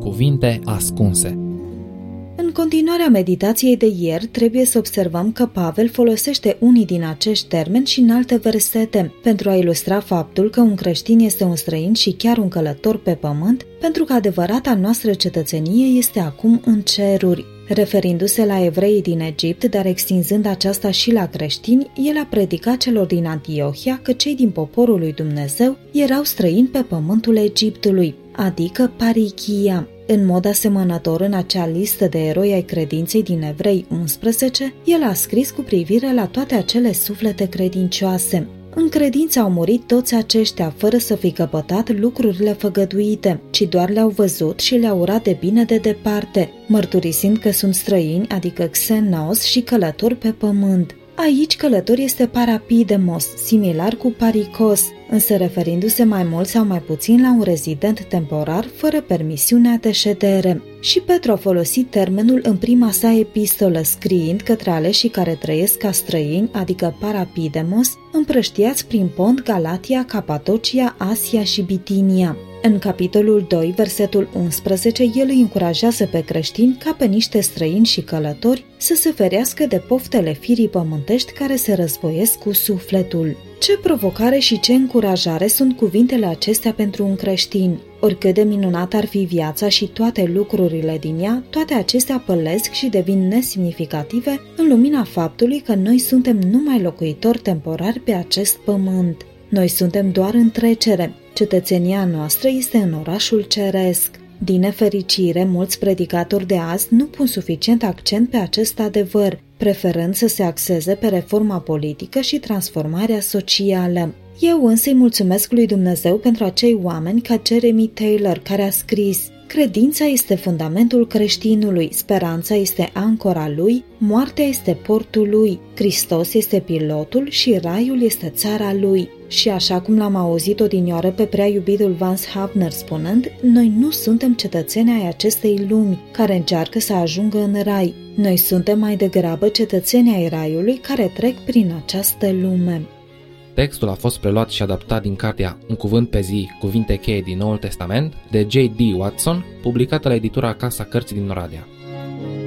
Cuvinte ascunse. În continuarea meditației de ieri, trebuie să observăm că Pavel folosește unii din acești termeni și în alte versete, pentru a ilustra faptul că un creștin este un străin și chiar un călător pe pământ, pentru că adevărata noastră cetățenie este acum în ceruri. Referindu-se la evreii din Egipt, dar extinzând aceasta și la creștini, el a predicat celor din Antiohia că cei din poporul lui Dumnezeu erau străini pe pământul Egiptului, adică parichia. În mod asemănător, în acea listă de eroi ai credinței din Evrei 11, el a scris cu privire la toate acele suflete credincioase. În credință au murit toți aceștia, fără să fi căpătat lucrurile făgăduite, ci doar le-au văzut și le-au urat de bine de departe, mărturisind că sunt străini, adică xenos, și călători pe pământ. Aici călător este parapidemos, similar cu parikos, însă referindu-se mai mult sau mai puțin la un rezident temporar fără permisiunea de ședere. Și Petru a folosit termenul în prima sa epistolă, scriind către aleșii care trăiesc ca străini, adică parapidemos, împrăștiați prin Pont, Galatia, Capadocia, Asia și Bitinia. În capitolul 2, versetul 11, el îi încurajează pe creștini ca pe niște străini și călători să se ferească de poftele firii pământești care se războiesc cu sufletul. Ce provocare și ce încurajare sunt cuvintele acestea pentru un creștin! Oricât de minunată ar fi viața și toate lucrurile din ea, toate acestea pălesc și devin nesemnificative în lumina faptului că noi suntem numai locuitori temporari pe acest pământ. Noi suntem doar în trecere. Cetățenia noastră este în orașul ceresc. Din nefericire, mulți predicatori de azi nu pun suficient accent pe acest adevăr, preferând să se axeze pe reforma politică și transformarea socială. Eu însă îi mulțumesc lui Dumnezeu pentru acei oameni ca Jeremy Taylor, care a scris: credința este fundamentul creștinului, speranța este ancora lui, moartea este portul lui, Hristos este pilotul și raiul este țara lui. Și așa cum l-am auzit odinioară pe prea iubitul Vance Havner spunând, noi nu suntem cetățeni ai acestei lumi care încearcă să ajungă în rai. Noi suntem mai degrabă cetățeni ai raiului care trec prin această lume. Textul a fost preluat și adaptat din cartea Un cuvânt pe zi, cuvinte cheie din Noul Testament, de J.D. Watson, publicată la editura Casa Cărții din Oradea.